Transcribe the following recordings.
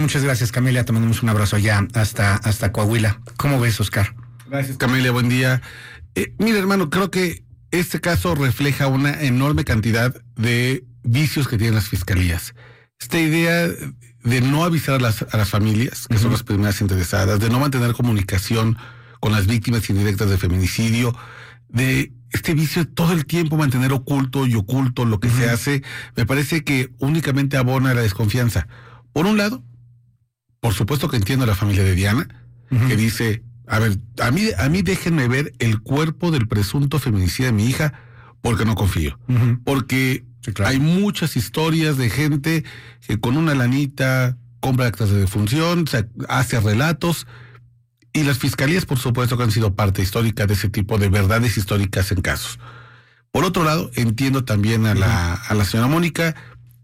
Muchas gracias, Camelia. Te mandamos un abrazo allá hasta Coahuila. ¿Cómo ves, Oscar? Gracias, Camelia. Buen día. Mira, hermano, creo que este caso refleja una enorme cantidad de vicios que tienen las fiscalías. Esta idea de no avisar a las familias, que son las primeras interesadas, de no mantener comunicación con las víctimas indirectas de feminicidio, de este vicio de todo el tiempo mantener oculto lo que se hace, me parece que únicamente abona la desconfianza. Por un lado, por supuesto que entiendo a la familia de Diana, que dice, a ver, a mí déjenme ver el cuerpo del presunto feminicida de mi hija, porque no confío. Porque sí, claro, hay muchas historias de gente que con una lanita compra actas de defunción, hace relatos, y las fiscalías, por supuesto, que han sido parte histórica de ese tipo de verdades históricas en casos. Por otro lado, entiendo también a la señora Mónica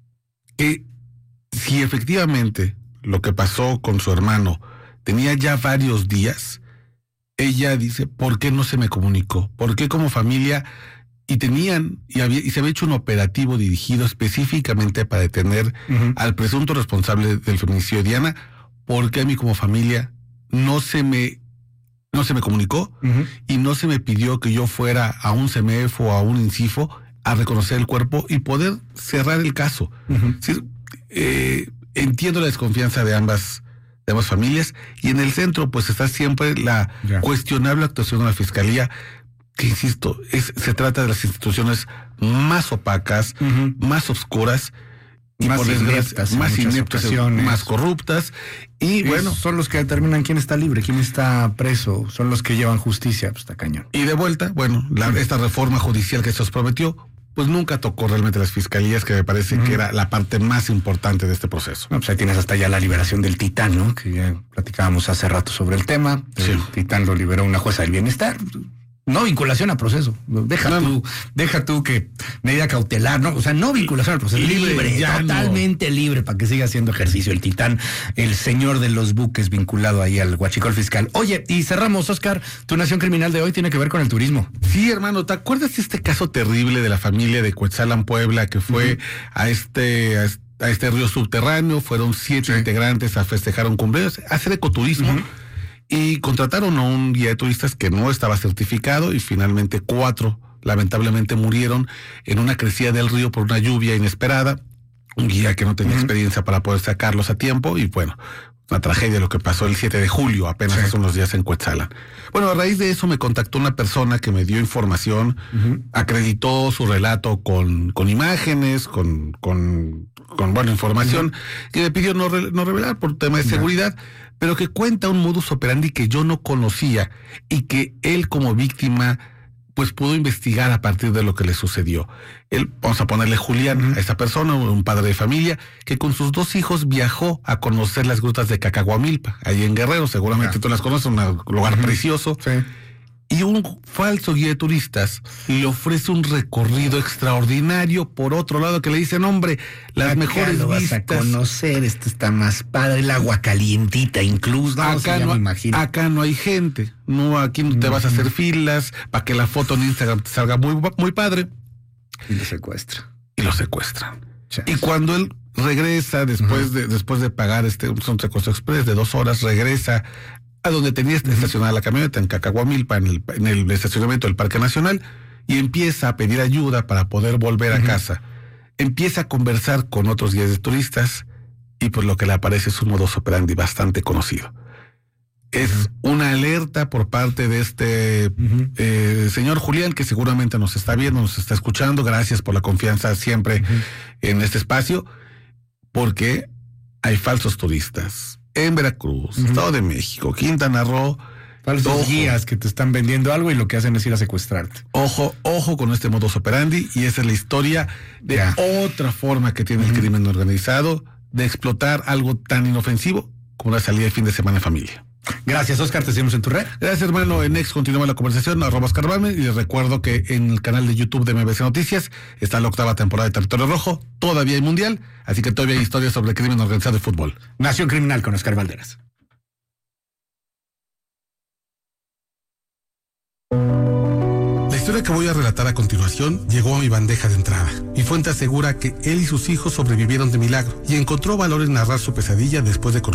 que si efectivamente lo que pasó con su hermano tenía ya varios días, ella dice, ¿por qué no se me comunicó? ¿Por qué como familia? Y se había hecho un operativo dirigido específicamente para detener al presunto responsable del feminicidio de Diana. ¿Por qué a mí como familia no se me comunicó y no se me pidió que yo fuera a un CEMEF o a un INCIFO a reconocer el cuerpo y poder cerrar el caso? Sí, entiendo la desconfianza de ambas familias, y en el centro pues está siempre la cuestionable actuación de la fiscalía, que insisto, se trata de las instituciones más opacas, más oscuras, y más por ineptas, más ineptas, más corruptas, y bueno, son los que determinan quién está libre, quién está preso, son los que llevan justicia, pues está cañón. Y de vuelta, bueno, esta reforma judicial que se os prometió, pues nunca tocó realmente las fiscalías, que me parece que era la parte más importante de este proceso. No, pues ahí tienes hasta ya la liberación del Titán, ¿no? Que ya platicábamos hace rato sobre el tema. Sí. El Titán lo liberó una jueza del bienestar. No vinculación a proceso. Deja tú que medida cautelar, ¿no? O sea, no vinculación al proceso. Libre, totalmente libre, para que siga haciendo ejercicio el Titán, el señor de los buques, vinculado ahí al huachicol fiscal. Oye, y cerramos, Oscar, tu Nación Criminal de hoy tiene que ver con el turismo. Sí, hermano, ¿te acuerdas de este caso terrible de la familia de Cuetzalan, Puebla, que fue a este río subterráneo? Fueron 7 integrantes a festejar un cumpleaños, a hacer ecoturismo. Y contrataron a un guía de turistas que no estaba certificado, y finalmente 4 lamentablemente murieron en una crecida del río por una lluvia inesperada. Un guía que no tenía experiencia para poder sacarlos a tiempo, y bueno, una tragedia lo que pasó el 7 de julio, apenas hace unos días en Cuetzalan. Bueno, a raíz de eso me contactó una persona que me dio información, acreditó su relato con imágenes, con buena información, que me pidió no revelar por tema de seguridad, pero que cuenta un modus operandi que yo no conocía y que él como víctima pues pudo investigar a partir de lo que le sucedió. Él, vamos a ponerle Julián, a esta persona, un padre de familia, que con sus 2 hijos viajó a conocer las grutas de Cacahuamilpa, ahí en Guerrero, seguramente tú las conoces, un lugar precioso. Sí. Y un falso guía de turistas le ofrece un recorrido extraordinario por otro lado, que le dicen, hombre, las mejores lo vistas. Vas a conocer, esto está más padre, el agua calientita incluso. Acá no hay gente, aquí no te vas a hacer filas, para que la foto en Instagram te salga muy padre. Y lo secuestran. Y cuando él regresa, después de pagar un secuestro express de 2 horas, regresa a donde tenía estacionada la camioneta, en Cacahuamilpa, en el estacionamiento del Parque Nacional, y empieza a pedir ayuda para poder volver a casa. Empieza a conversar con otros guías de turistas, y pues lo que le aparece es un modus operandi bastante conocido. Es una alerta por parte de este señor Julián, que seguramente nos está viendo, nos está escuchando. Gracias por la confianza siempre en este espacio, porque hay falsos turistas en Veracruz, Estado de México, Quintana Roo. Falsos guías que te están vendiendo algo y lo que hacen es ir a secuestrarte. Ojo con este modus operandi, y esa es la historia de otra forma que tiene el crimen organizado de explotar algo tan inofensivo como la salida de fin de semana en familia. Gracias, Oscar, te seguimos en tu red. Gracias, hermano. En X continuamos la conversación, @OscarValme, y les recuerdo que en el canal de YouTube de MBC Noticias está la 8ª temporada de Territorio Rojo. Todavía hay mundial, así que todavía hay historias sobre el crimen organizado de fútbol. Nación Criminal con Oscar Valderas. La historia historia que voy a relatar a continuación llegó a mi bandeja de entrada. Mi fuente asegura que él y sus hijos sobrevivieron de milagro y encontró valor en narrar su pesadilla después de conocer